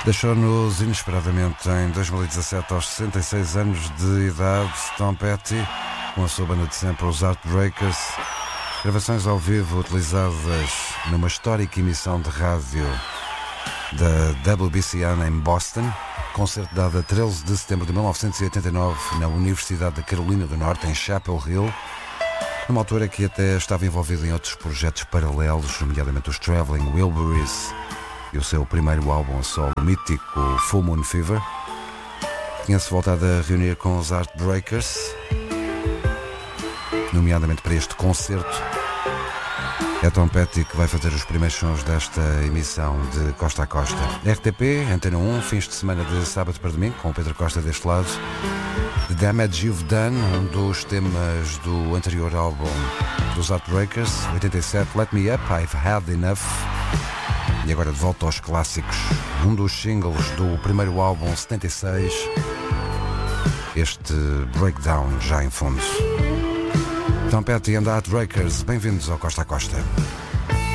Deixou-nos inesperadamente em 2017, aos 66 anos de idade, Tom Petty, com a sua banda de sempre, os Heartbreakers. Gravações ao vivo utilizadas numa histórica emissão de rádio da WBCN em Boston. Concerto dado a 13 de setembro de 1989 na Universidade da Carolina do Norte, em Chapel Hill. Numa altura que até estava envolvido em outros projetos paralelos, nomeadamente os Traveling Wilburys e o seu primeiro álbum a solo mítico Full Moon Fever. Tinha-se voltado a reunir com os Heartbreakers, nomeadamente para este concerto. É Tom Petty que vai fazer os primeiros sons desta emissão de Costa a Costa. RTP, Antena 1, fins de semana de sábado para domingo, com o Pedro Costa deste lado. The Damage You've Done, um dos temas do anterior álbum dos Heartbreakers, 87, Let Me Up, I've Had Enough. E agora de volta aos clássicos, um dos singles do primeiro álbum, 76, este Breakdown já em fundo. Tom Petty and the Heartbreakers, bem-vindos ao Costa a Costa.